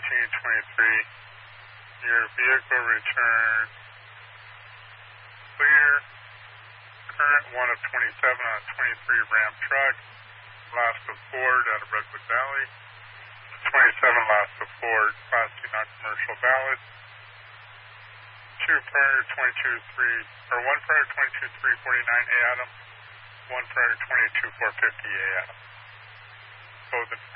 1923. Your vehicle return clear. Current 1 of 27 on a 23 Ram truck. Last of Ford out of Redwood Valley. 27 last of Ford, Class C non-commercial valid. 2 prior 22-3, or 1 prior 22-349 A Adam. 1 prior 22-450 A Adam. Both